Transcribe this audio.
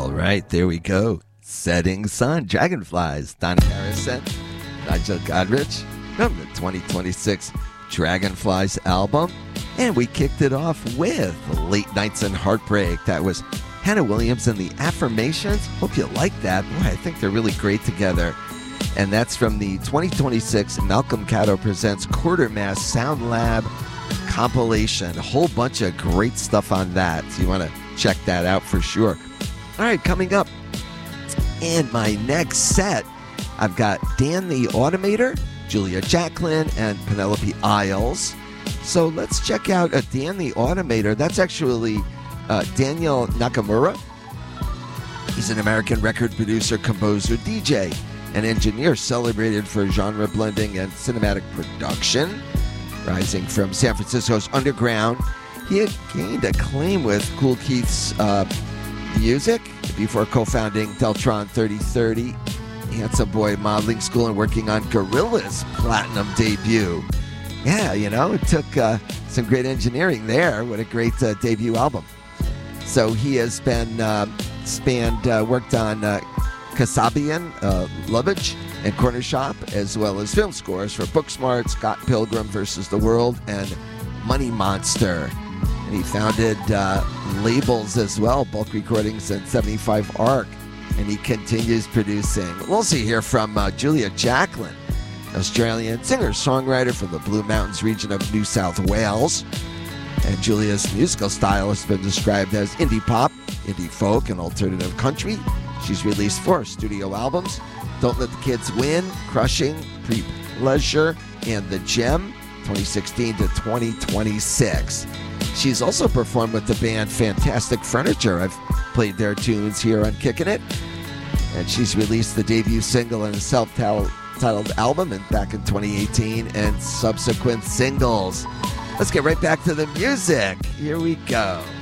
All right, there we go. Setting Sun, Dragonflies, Donny Harrison, Nigel Godrich from the 2026 Dragonflies album. And we kicked it off with Late Nights and Heartbreak. That was Hannah Williams and the Affirmations. Hope you like that. Boy, I think they're really great together. And that's from the 2026 Malcolm Caddo Presents Quartermass Sound Lab compilation. A whole bunch of great stuff on that. So you want to check that out for sure. All right, coming up in my next set, I've got Dan the Automator, Julia Jacklin, and Penelope Isles. So let's check out Dan the Automator. That's actually Daniel Nakamura. He's an American record producer, composer, DJ, and engineer celebrated for genre blending and cinematic production. Rising from San Francisco's underground, he had gained acclaim with Kool Keith's music before co-founding Deltron 3030, Handsome Boy Modeling School, and working on Gorillaz' platinum debut. Yeah, you know, it took some great engineering there. What a great debut album. So he has been worked on Kasabian, Lovage, and Corner Shop, as well as film scores for Booksmart, Scott Pilgrim vs. the World, and Money Monster. And he founded labels as well, Bulk Recordings and 75 Arc. And he continues producing. We'll also hear from Julia Jacklin, Australian singer-songwriter from the Blue Mountains region of New South Wales. And Julia's musical style has been described as indie pop, indie folk, and alternative country. She's released 4 studio albums: Don't Let the Kids Win, Crushing, Pre-Pleasure, and The Gem, 2016 to 2026. She's also performed with the band Fantastic Furniture. I've played their tunes here on Kickin' It. And she's released the debut single and a self-titled album back in 2018 and subsequent singles. Let's get right back to the music. Here we go.